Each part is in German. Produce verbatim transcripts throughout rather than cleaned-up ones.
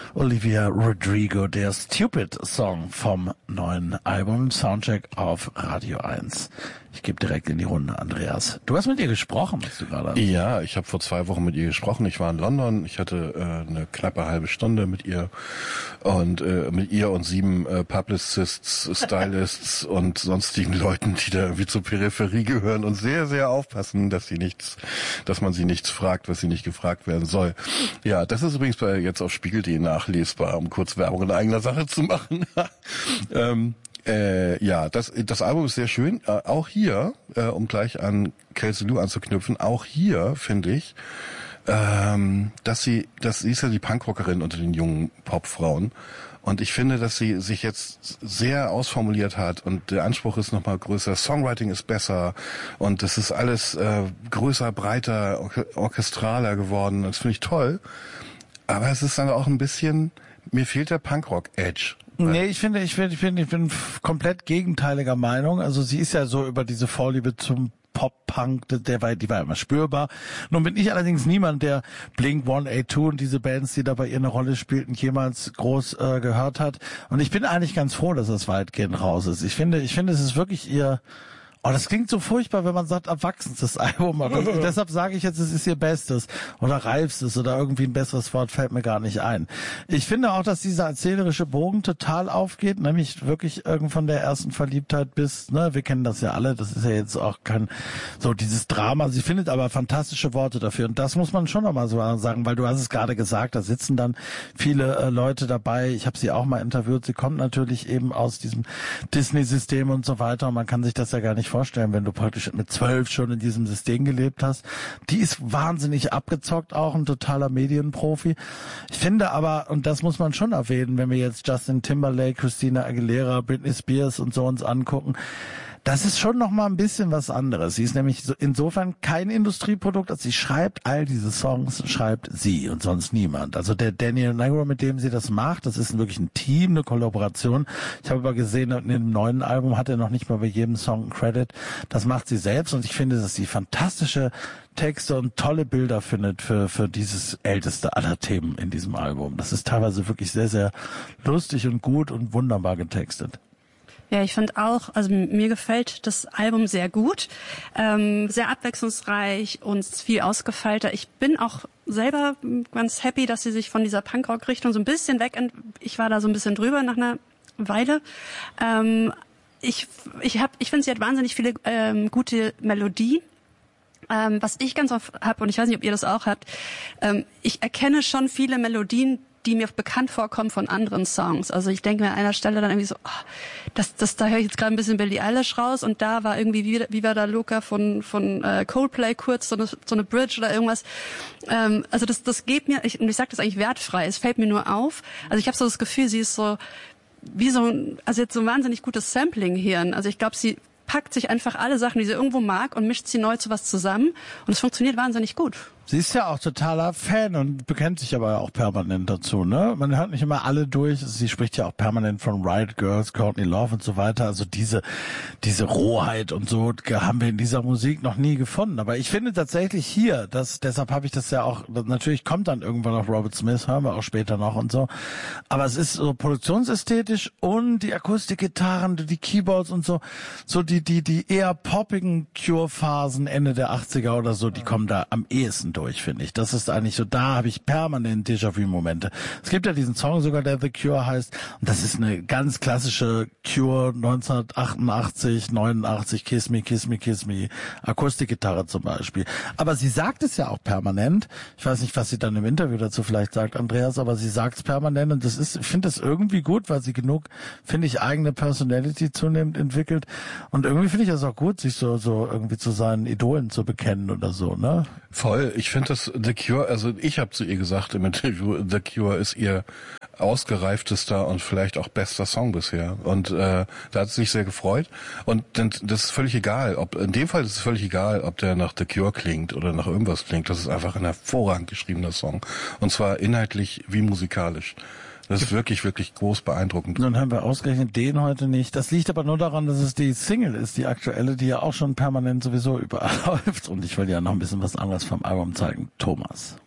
Olivia Rodrigo, der Stupid-Song vom neuen Album, Soundcheck auf Radio eins. Ich gebe direkt in die Runde, Andreas. Du hast mit ihr gesprochen, was du gerade hast. Ja, ich habe vor zwei Wochen mit ihr gesprochen. Ich war in London. Ich hatte äh, eine knappe halbe Stunde mit ihr und äh, mit ihr und sieben äh, Publicists, Stylists und sonstigen Leuten, die da irgendwie zur Peripherie gehören und sehr, sehr aufpassen, dass sie nichts, dass man sie nichts fragt, was sie nicht gefragt werden soll. Ja, das ist übrigens bei jetzt auf Spiegel punkt de nachlesbar, um kurz Werbung in eigener Sache zu machen. ähm, Äh, ja, das das Album ist sehr schön. Äh, auch hier, äh, um gleich an Kelsey Lu anzuknüpfen, auch hier finde ich, ähm, dass sie, dass sie ist ja die Punkrockerin unter den jungen Popfrauen. Und ich finde, dass sie sich jetzt sehr ausformuliert hat und der Anspruch ist nochmal größer. Songwriting ist besser und das ist alles äh, größer, breiter, or- orchestraler geworden. Das finde ich toll. Aber es ist dann auch ein bisschen, mir fehlt der Punkrock-Edge. Nee, ich finde, ich finde, ich finde, ich bin komplett gegenteiliger Meinung. Also sie ist ja so über diese Vorliebe zum Pop-Punk, der war, die war immer spürbar. Nun bin ich allerdings niemand, der Blink hundertzweiundachtzig und diese Bands, die da bei ihr eine Rolle spielten, jemals groß äh, gehört hat. Und ich bin eigentlich ganz froh, dass das weitgehend raus ist. Ich finde, ich finde, es ist wirklich ihr... Oh, das klingt so furchtbar, wenn man sagt, erwachsenstes Album. Aber deshalb sage ich jetzt, es ist ihr Bestes oder reifstes oder irgendwie ein besseres Wort fällt mir gar nicht ein. Ich finde auch, dass dieser erzählerische Bogen total aufgeht, nämlich wirklich irgend von der ersten Verliebtheit bis, ne, wir kennen das ja alle, das ist ja jetzt auch kein, so dieses Drama. Sie findet aber fantastische Worte dafür und das muss man schon nochmal so sagen, weil du hast es gerade gesagt, da sitzen dann viele äh, Leute dabei. Ich habe sie auch mal interviewt. Sie kommt natürlich eben aus diesem Disney-System und so weiter und man kann sich das ja gar nicht vorstellen, wenn du praktisch mit zwölf schon in diesem System gelebt hast. Die ist wahnsinnig abgezockt, auch ein totaler Medienprofi. Ich finde aber, und das muss man schon erwähnen, wenn wir jetzt Justin Timberlake, Christina Aguilera, Britney Spears und so uns angucken, das ist schon noch mal ein bisschen was anderes. Sie ist nämlich so insofern kein Industrieprodukt, als sie schreibt all diese Songs, schreibt sie und sonst niemand. Also der Daniel Negro, mit dem sie das macht, das ist wirklich ein Team, eine Kollaboration. Ich habe aber gesehen, in dem neuen Album hat er noch nicht mal bei jedem Song einen Credit. Das macht sie selbst und ich finde, dass sie fantastische Texte und tolle Bilder findet für für dieses älteste aller Themen in diesem Album. Das ist teilweise wirklich sehr, sehr lustig und gut und wunderbar getextet. Ja, ich finde auch, also mir gefällt das Album sehr gut, ähm, sehr abwechslungsreich und viel ausgefeilter. Ich bin auch selber ganz happy, dass sie sich von dieser Punkrock-Richtung so ein bisschen weg, ich war da so ein bisschen drüber nach einer Weile. Ähm, ich ich hab, ich finde, sie hat wahnsinnig viele ähm, gute Melodien. Ähm, was ich ganz oft habe, und ich weiß nicht, ob ihr das auch habt, ähm, ich erkenne schon viele Melodien, die mir bekannt vorkommen von anderen Songs. Also ich denke mir an einer Stelle dann irgendwie so, oh, das, das, da höre ich jetzt gerade ein bisschen Billie Eilish raus und da war irgendwie, wie, wie war da Luca von von äh, Coldplay kurz, so eine, so eine Bridge oder irgendwas. Ähm, also das, das geht mir, ich, und ich sage das eigentlich wertfrei, es fällt mir nur auf. Also ich habe so das Gefühl, sie ist so, wie so, also jetzt so ein wahnsinnig gutes Sampling-Hirn. Also ich glaube, sie packt sich einfach alle Sachen, die sie irgendwo mag und mischt sie neu zu was zusammen und es funktioniert wahnsinnig gut. Sie ist ja auch totaler Fan und bekennt sich aber auch permanent dazu, ne? Man hört nicht immer alle durch. Sie spricht ja auch permanent von Riot Girls, Courtney Love und so weiter. Also diese, diese Rohheit und so haben wir in dieser Musik noch nie gefunden. Aber ich finde tatsächlich hier, das, deshalb habe ich das ja auch, natürlich kommt dann irgendwann noch Robert Smith, hören wir auch später noch und so. Aber es ist so produktionsästhetisch und die Akustikgitarren, die Keyboards und so, so die, die, die eher poppigen Cure-Phasen Ende der achtziger oder so, die kommen da am ehesten durch, finde ich. Das ist eigentlich so, da habe ich permanent Déjà-vu-Momente. Es gibt ja diesen Song sogar, der The Cure heißt, und das ist eine ganz klassische Cure neunzehnhundertachtundachtzig, neunundachtzig, Kiss Me, Kiss Me, Kiss Me, Akustikgitarre zum Beispiel. Aber sie sagt es ja auch permanent. Ich weiß nicht, was sie dann im Interview dazu vielleicht sagt, Andreas, aber sie sagt es permanent und das ist, ich finde das irgendwie gut, weil sie genug, finde ich, eigene Personality zunehmend entwickelt und irgendwie finde ich das auch gut, sich so, so irgendwie zu seinen Idolen zu bekennen oder so, ne? Voll. Ich finde das The Cure, also ich habe zu ihr gesagt im Interview, The Cure ist ihr ausgereiftester und vielleicht auch bester Song bisher. Und äh, da hat sie sich sehr gefreut. Und das ist völlig egal, ob in dem Fall ist es völlig egal, ob der nach The Cure klingt oder nach irgendwas klingt. Das ist einfach ein hervorragend geschriebener Song. Und zwar inhaltlich wie musikalisch. Das ist wirklich, wirklich groß beeindruckend. Dann haben wir ausgerechnet den heute nicht. Das liegt aber nur daran, dass es die Single ist, die aktuelle, die ja auch schon permanent sowieso überall läuft. Und ich will ja noch ein bisschen was anderes vom Album zeigen. Thomas.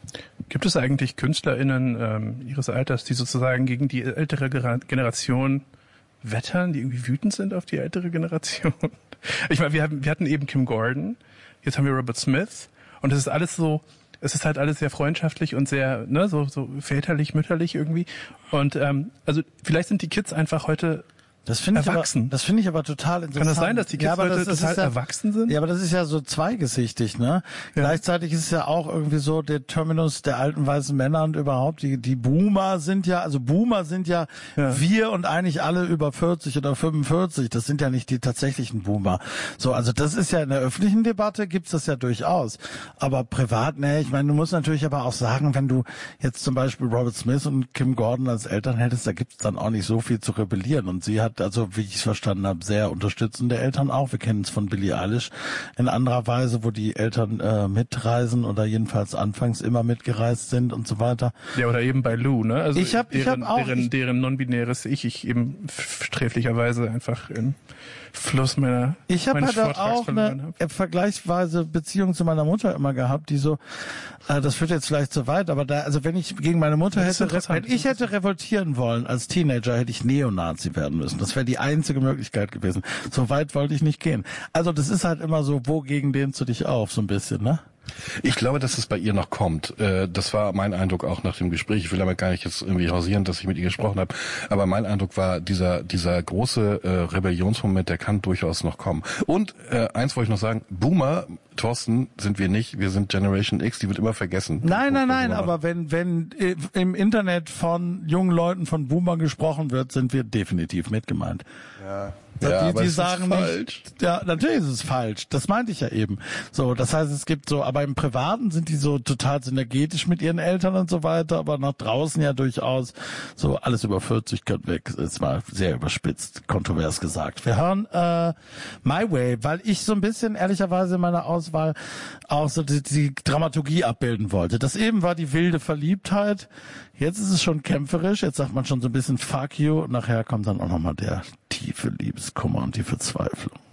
Gibt es eigentlich KünstlerInnen ähm, ihres Alters, die sozusagen gegen die ältere Generation wettern, die irgendwie wütend sind auf die ältere Generation? Ich meine, wir, haben, wir hatten eben Kim Gordon, jetzt haben wir Robert Smith und es ist alles so, es ist halt alles sehr freundschaftlich und sehr, ne, so, so väterlich, mütterlich irgendwie. Und ähm, also vielleicht sind die Kids einfach heute Das finde ich erwachsen. aber, das finde ich aber total interessant. Kann das sein, dass die Kids ja, aber heute das, das total ist ja, erwachsen sind? Ja, aber das ist ja so zweigesichtig, ne? Ja. Gleichzeitig ist es ja auch irgendwie so der Terminus der alten weißen Männer und überhaupt die, die Boomer sind ja, also Boomer sind ja, Ja. wir und eigentlich alle über vierzig oder fünfundvierzig. Das sind ja nicht die tatsächlichen Boomer. So, also das ist ja in der öffentlichen Debatte gibt's das ja durchaus. Aber privat, ne, ich meine, du musst natürlich aber auch sagen, wenn du jetzt zum Beispiel Robert Smith und Kim Gordon als Eltern hättest, da gibt's dann auch nicht so viel zu rebellieren. Und sie hat, also wie ich es verstanden habe, sehr unterstützende Eltern auch. Wir kennen es von Billie Eilish in anderer Weise, wo die Eltern äh, mitreisen oder jedenfalls anfangs immer mitgereist sind und so weiter. Ja, oder eben bei Lou, ne? Also Ich hab- ich deren, hab auch- deren, ich- deren non-binäres Ich, ich eben f- sträflicherweise einfach im Fluss meiner Ich habe meines halt Vortrags auch verloren eine hab. äh, vergleichsweise Beziehung zu meiner Mutter immer gehabt, die so, äh, das führt jetzt vielleicht zu weit, aber da, also wenn ich gegen meine Mutter Das ist hätte, interessant. wenn ich hätte revoltieren wollen als Teenager, hätte ich Neonazi werden müssen. Das wäre die einzige Möglichkeit gewesen. So weit wollte ich nicht gehen. Also das ist halt immer so, wo gegen dehnst du dich auf, so ein bisschen, ne? Ich glaube, dass es bei ihr noch kommt. Äh, Das war mein Eindruck auch nach dem Gespräch. Ich will damit gar nicht jetzt irgendwie hausieren, dass ich mit ihr gesprochen habe. Aber mein Eindruck war, dieser dieser große äh, Rebellionsmoment, der kann durchaus noch kommen. Und äh, eins wollte ich noch sagen, Boomer, Thorsten, sind wir nicht. Wir sind Generation X, die wird immer vergessen. Nein, nein, nein, aber wenn, wenn äh, im Internet von jungen Leuten von Boomer gesprochen wird, sind wir definitiv mit gemeint. Ja. Die, Ja, aber die es ist sagen falsch. nicht, ja, natürlich ist es falsch. Das meinte ich ja eben. So, das heißt, es gibt so, aber im Privaten sind die so total synergetisch mit ihren Eltern und so weiter, aber nach draußen ja durchaus so alles über vierzig kann weg. Es war sehr überspitzt, kontrovers gesagt. Wir hören äh, My Way, weil ich so ein bisschen ehrlicherweise in meiner Auswahl auch so die, die Dramaturgie abbilden wollte. Das eben war die wilde Verliebtheit. Jetzt ist es schon kämpferisch. Jetzt sagt man schon so ein bisschen Fuck you. Und nachher kommt dann auch nochmal der tiefe Liebeskummer und die Verzweiflung.